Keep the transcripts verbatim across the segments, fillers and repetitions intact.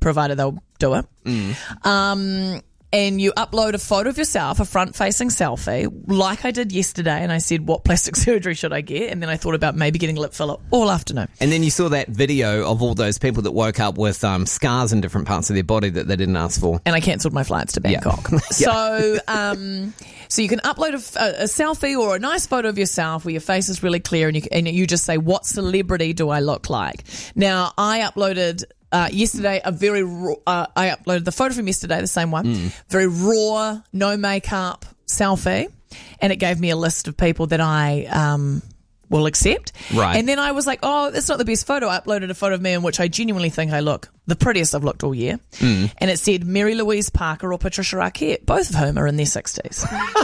provided they'll do it. Mm. Um, and you upload a photo of yourself, a front-facing selfie, like I did yesterday, and I said, what plastic surgery should I get? And then I thought about maybe getting lip filler all afternoon. And then you saw that video of all those people that woke up with um, scars in different parts of their body that they didn't ask for. And I cancelled my flights to Bangkok. Yeah. So um, so you can upload a, a, a selfie or a nice photo of yourself where your face is really clear, and you, and you just say, what celebrity do I look like? Now, I uploaded... Uh, yesterday, a very raw, uh, I uploaded the photo from yesterday, the same one, mm. very raw, no makeup selfie, and it gave me a list of people that I um, will accept. Right. And then I was like, oh, that's not the best photo. I uploaded a photo of me in which I genuinely think I look the prettiest I've looked all year. Mm. And it said Mary Louise Parker or Patricia Arquette, both of whom are in their sixties.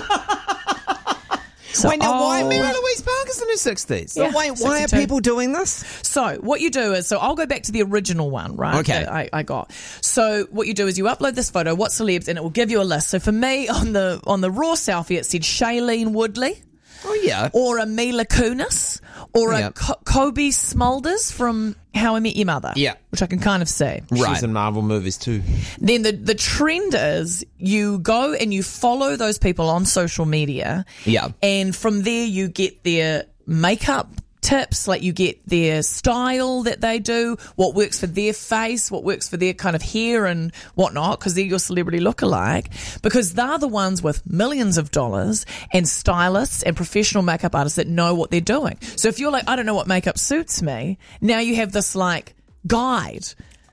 So, Wait, now oh, why Mary Louise Parker's in her sixties? Yeah, So wait, why sixty-two. are people doing this? So what you do is, so I'll go back to the original one, right? Okay. That I, I got. So what you do is you upload this photo, what celebs, and it will give you a list. So for me, on the on the raw selfie, it said Shailene Woodley. Oh, yeah. Or a Mila Kunis. Or a Yeah. Co- Kobe Smulders from How I Met Your Mother. Yeah. Which I can kind of see. Right. She's in Marvel movies too. Then the, the trend is you go and you follow those people on social media. Yeah. And from there you get their makeup tips, like you get their style that they do, what works for their face, what works for their kind of hair and whatnot, because they're your celebrity lookalike, because they're the ones with millions of dollars and stylists and professional makeup artists that know what they're doing. So if you're like, I don't know what makeup suits me, now you have this like guide.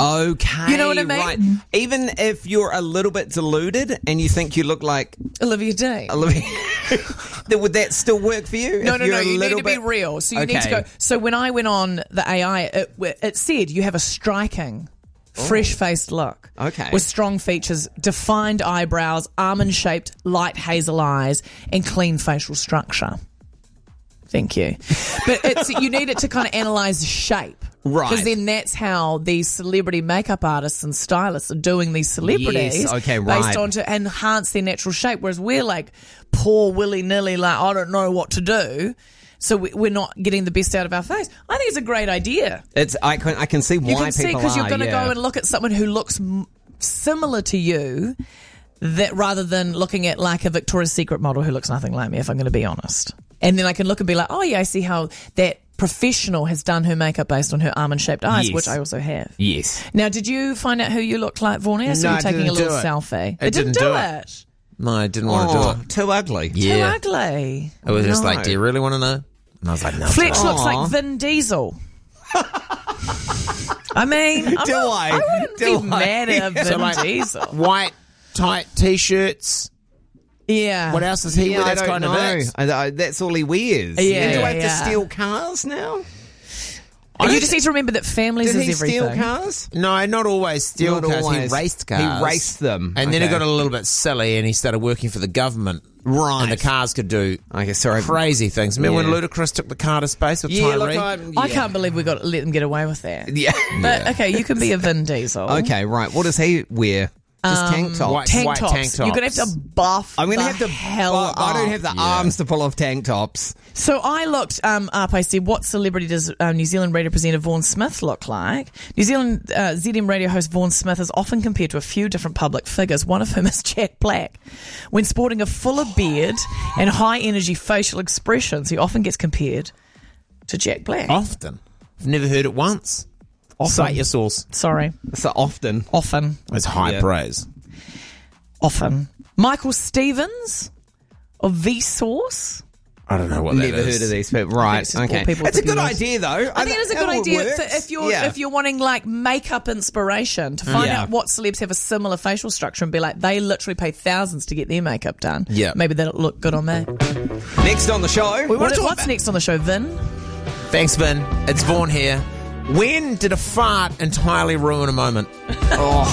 Okay. You know what I mean? Right. Even if you're a little bit deluded and you think you look like Olivia Dean. Olivia, would that still work for you? No, If no, you're no. a You need little to be bit- real. So you need to Okay. go. So when I went on the A I, it, it said you have a striking, fresh-faced look. Okay. With strong features, defined eyebrows, almond-shaped, light hazel eyes, and clean facial structure. Thank you. But it's you need it to kind of analyze the shape. Right. Because then that's how these celebrity makeup artists and stylists are doing these celebrities. Yes, okay, Based right. on to enhance their natural shape. Whereas we're like poor willy-nilly, like, I don't know what to do. So we- we're not getting the best out of our face. I think it's a great idea. It's I can I can see why You can see people because you're are, going to yeah. go and look at someone who looks m- similar to you, that rather than looking at like a Victoria's Secret model who looks nothing like me, if I'm going to be honest. And then I can look and be like, oh yeah, I see how that professional has done her makeup based on her almond-shaped eyes, Yes. which I also have. Yes. Now, did you find out who you looked like, Vornia? So No, you're I taking a didn't little do it. selfie. I didn't do it. No, I didn't want to Oh, do it. too ugly. Yeah. Too ugly. It was just No. like, do you really want to know? And I was like, no. Fletch it's all right. looks Aw. like Vin Diesel. I mean, I'm Do not, I? I wouldn't Do be I? mad at Vin So, like, Diesel. White, tight t-shirts. Yeah. What else does he Yeah, wear? I That's don't kind know. of it. I, I, that's all he wears. Yeah, Do I have yeah. to steal cars now? And you just need to remember that families Did is he everything. steal cars? No, not always steal Not cars. always. He raced cars. He raced them. And then it Okay. got a little bit silly and he started working for the government. Right. And the cars could do Okay, sorry. crazy things. Remember Yeah. when Ludacris took the car to space with Yeah, Tyree? look, I'm, I yeah. can't believe we got let them get away with that. Yeah. But okay, you can be a Vin Diesel. Okay, right. What does he wear? Just tank tops. white- Tank white tops. tank You're gonna have tops. to buff. I'm going to the have to. hell I, I don't up. have the Yeah. arms to pull off tank tops. So I looked um, up. I said, "What celebrity does um, New Zealand radio presenter Vaughan Smith look like?" New Zealand uh, Z M radio host Vaughan Smith is often compared to a few different public figures. One of whom is Jack Black. When sporting a fuller beard and high energy facial expressions, he often gets compared to Jack Black. Often. I've never heard it once. Cite your source. Sorry, So often. often, It's high Yeah. praise. often. Michael Stevens of Vsauce. I don't know what that Never is. heard of these people. Right. it's just Okay. all people It's a with good viewers. idea, though. I think it is a good It all idea works. for if you're Yeah. if you're wanting like makeup inspiration to find Yeah. out what celebs have a similar facial structure and be like they literally pay thousands to get their makeup done. Yeah. Maybe that'll look good on me. Next on the show. What, what's next on the show, Vin? Thanks, Vin. It's Vaughan here. When did a fart entirely ruin a moment? Oh.